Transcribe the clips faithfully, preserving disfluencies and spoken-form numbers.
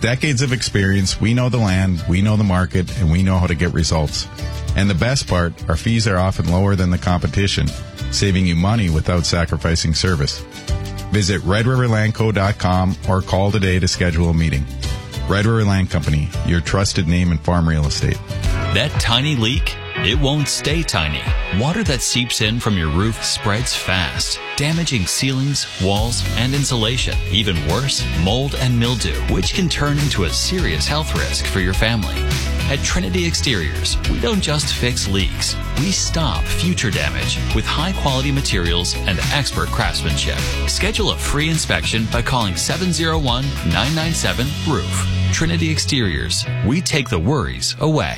decades of experience, we know the land, we know the market, and we know how to get results. And the best part, our fees are often lower than the competition, saving you money without sacrificing service. Visit red river land co dot com or call today to schedule a meeting. Red River Land Company, your trusted name in farm real estate. That tiny leak, it won't stay tiny. Water that seeps in from your roof spreads fast, damaging ceilings, walls, and insulation. Even worse, mold and mildew, which can turn into a serious health risk for your family. At Trinity Exteriors, we don't just fix leaks. We stop future damage with high-quality materials and expert craftsmanship. Schedule a free inspection by calling seven oh one, nine nine seven, roof. Trinity Exteriors. We take the worries away.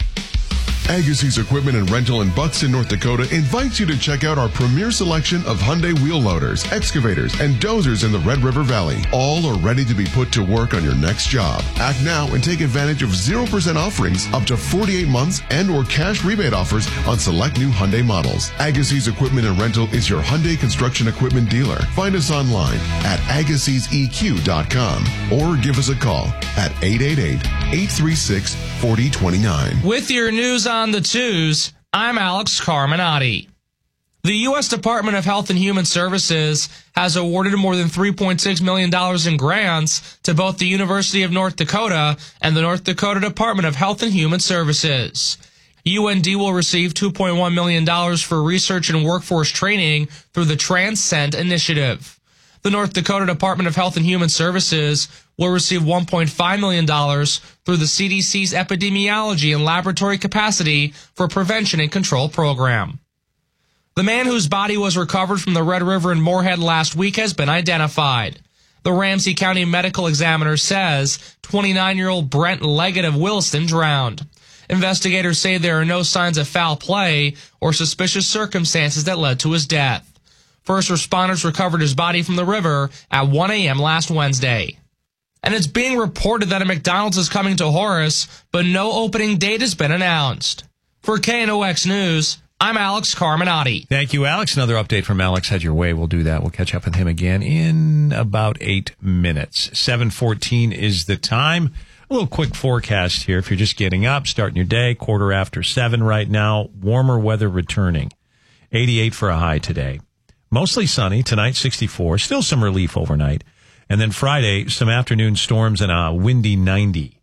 Agassiz Equipment and Rental in Buxton, North Dakota invites you to check out our premier selection of Hyundai wheel loaders, excavators, and dozers in the Red River Valley. All are ready to be put to work on your next job. Act now and take advantage of zero percent offerings up to forty-eight months and or cash rebate offers on select new Hyundai models. Agassiz Equipment and Rental is your Hyundai construction equipment dealer. Find us online at agassiz e q dot com or give us a call at eight eight eight, eight three six, four oh two nine. With your news on the twos, I'm Alex Carminati. The U S Department of Health and Human Services has awarded more than three point six million dollars in grants to both the University of North Dakota and the North Dakota Department of Health and Human Services. U N D will receive two point one million dollars for research and workforce training through the Transcend Initiative. The North Dakota Department of Health and Human Services will receive one point five million dollars through the C D C's Epidemiology and Laboratory Capacity for Prevention and Control program. The man whose body was recovered from the Red River in Moorhead last week has been identified. The Ramsey County Medical Examiner says twenty-nine-year-old Brent Leggett of Williston drowned. Investigators say there are no signs of foul play or suspicious circumstances that led to his death. First responders recovered his body from the river at one a.m. last Wednesday. And it's being reported that a McDonald's is coming to Horace, but no opening date has been announced. For K N O X News, I'm Alex Carminati. Thank you, Alex. Another update from Alex Head Your Way. We'll do that. We'll catch up with him again in about eight minutes. seven fourteen is the time. A little quick forecast here. If you're just getting up, starting your day, quarter after seven right now. Warmer weather returning. eighty-eight for a high today. Mostly sunny. Tonight, sixty-four. Still some relief overnight. And then Friday, some afternoon storms and a windy ninety.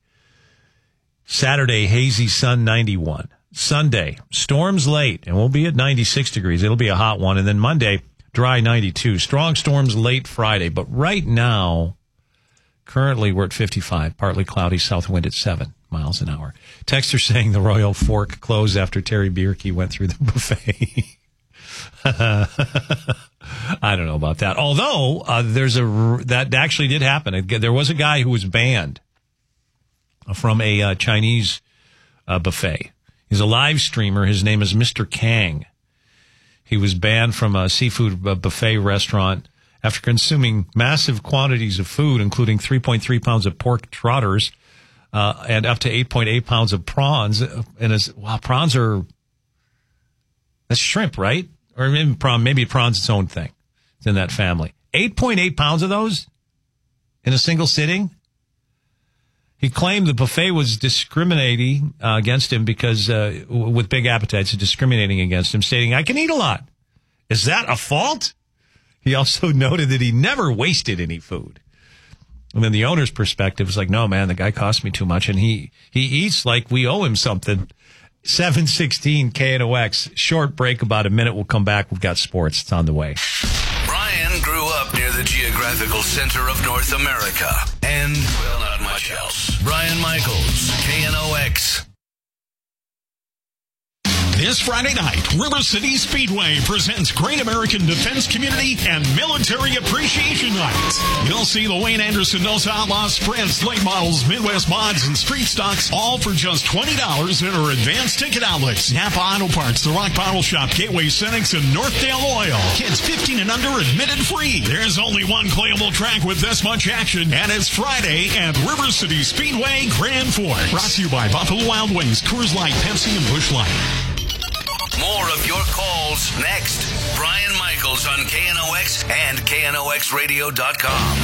Saturday, hazy sun, ninety-one. Sunday, storms late, and we'll be at ninety-six degrees. It'll be a hot one. And then Monday, dry ninety-two. Strong storms late Friday. But right now, currently we're at fifty-five. Partly cloudy, south wind at seven miles an hour. Texter saying the Royal Fork closed after Terry Bierke went through the buffet. I don't know about that. Although, uh, there's a, that actually did happen. There was a guy who was banned from a uh, Chinese uh, buffet. He's a live streamer. His name is Mister Kang. He was banned from a seafood buffet restaurant after consuming massive quantities of food, including three point three pounds of pork trotters uh, and up to eight point eight pounds of prawns. And as, wow, prawns are, that's shrimp, right? Or maybe prawn, maybe prawn's its own thing. It's in that family. eight point eight pounds of those in a single sitting? He claimed the buffet was discriminating uh, against him because, uh, with big appetites, discriminating against him, stating, I can eat a lot. Is that a fault? He also noted that he never wasted any food. And then the owner's perspective was like, no, man, the guy cost me too much, and he, he eats like we owe him something. seven sixteen K N O X. Short break, about a minute. We'll come back. We've got sports. It's on the way. Brian grew up near the geographical center of North America. And, well, not much else. Brian Michaels, K N O X. This Friday night, River City Speedway presents Great American Defense Community and Military Appreciation Night. You'll see the Wayne Anderson Dos Outlaws Sprints, late models, Midwest mods, and street stocks, all for just twenty dollars at our advanced ticket outlets. Napa Auto Parts, The Rock Bottle Shop, Gateway Cenex, and Northdale Oil. Kids fifteen and under admitted free. There's only one playable track with this much action, and it's Friday at River City Speedway Grand Forks. Brought to you by Buffalo Wild Wings, Coors Light, Pepsi, and Busch Light. More of your calls next. Brian Michaels on K N O X and K N O X radio dot com.